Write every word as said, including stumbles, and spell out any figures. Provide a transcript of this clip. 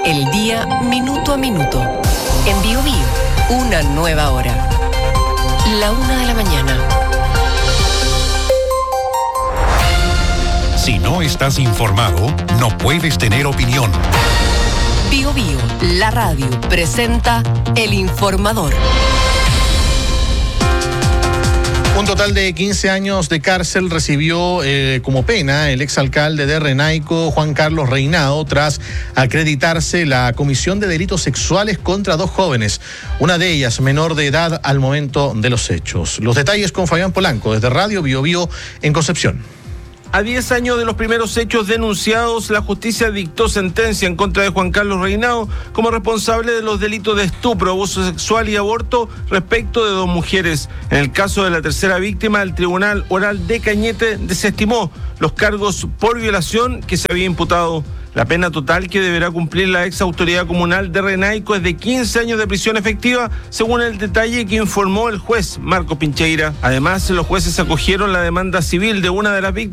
el día minuto a minuto. En Bio Bio, una nueva hora. La una de la mañana. Si no estás informado, no puedes tener opinión. Bio Bio, la radio, presenta El Informador. Un total de quince años de cárcel recibió eh, como pena el exalcalde de Renaico, Juan Carlos Reinado, tras acreditarse la comisión de delitos sexuales contra dos jóvenes, una de ellas menor de edad al momento de los hechos. Los detalles con Fabián Polanco, desde Radio Bio Bio en Concepción. A diez años de los primeros hechos denunciados, la justicia dictó sentencia en contra de Juan Carlos Reinado como responsable de los delitos de estupro, abuso sexual y aborto respecto de dos mujeres. En el caso de la tercera víctima, el Tribunal Oral de Cañete desestimó los cargos por violación que se había imputado. La pena total que deberá cumplir la ex autoridad comunal de Renaico es de quince años de prisión efectiva, según el detalle que informó el juez Marco Pincheira. Además, los jueces acogieron la demanda civil de una de las víctimas